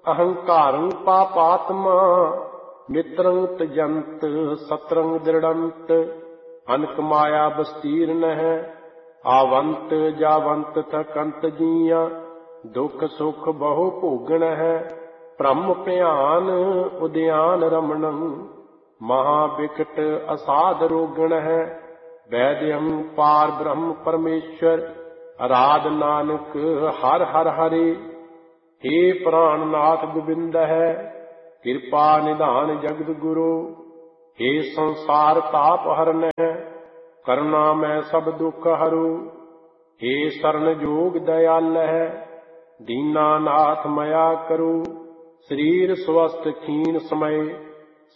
ਅਹੰਕਾਰੰ ਪਾਪਾਤਮਾ ਮਿੱਤਰੰ ਤਜੰਤ ਸਤਰੰ ਦ੍ਰਿੜੰਤ ਅਨਕ ਮਾਇਆ ਬਸਤੀਰਨ ਹੈ ਆਵੰਤ ਜਾਵੰਤ ਥਕੰਤ ਜੀਆਂ ਦੁਖ ਸੁਖ ਬਹੁ ਭੋਗਣ ਹੈ ਭ੍ਰਮ ਭਿਆਨ ਉਦਿਆਨ ਰਮਣੰ ਮਹਾ ਬਿਕਟ ਅਸਾਧ ਰੋਗਣ ਹੈ ਵੈਦਯੰ ਪਾਰ ਬ੍ਰਹਮ ਪਰਮੇਸ਼ਰ ਅਰਾਧ ਨਾਨਕ ਹਰ ਹਰ ਹਰੇ ਹੇ ਪ੍ਰਾਨਨਾਥ ਗੋਬਿੰਦ ਹੈ ਕਿਰਪਾ ਨਿਧਾਨ ਜਗਤ ਗੁਰੂ ਹੇ ਸੰਸਾਰ ਤਾਪ ਹਰਨ ਹੈ ਕਰੁਣਾ ਮੈਂ ਸਭ ਦੁਖ ਹਰੂ ਹੇ ਸਰਨ ਜੋਗ ਦਇਆਲ ਹੈ ਦੀਨਾ ਨਾਥ ਮਇਆ ਕਰੂ ਸਰੀਰ ਸਵਸਥ ਖੀਨ ਸਮੈ